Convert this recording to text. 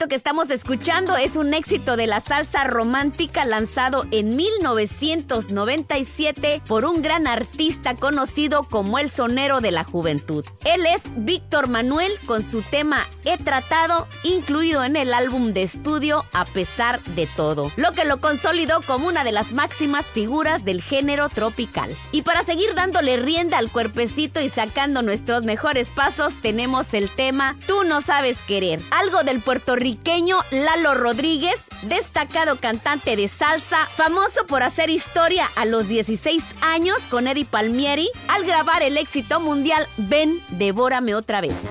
Esto que estamos escuchando es un éxito de la salsa romántica lanzado en 1997 por un gran artista conocido como el sonero de la juventud. Él es Víctor Manuel con su tema He Tratado, incluido en el álbum de estudio A Pesar de Todo, lo que lo consolidó como una de las máximas figuras del género tropical. Y para seguir dándole rienda al cuerpecito y sacando nuestros mejores pasos, tenemos el tema Tú no sabes querer, algo del puertorriqueño Lalo Rodríguez, destacado cantante de salsa, famoso por hacer historia a los 16 años con Eddie Palmieri al grabar el éxito mundial Ven, devórame otra vez.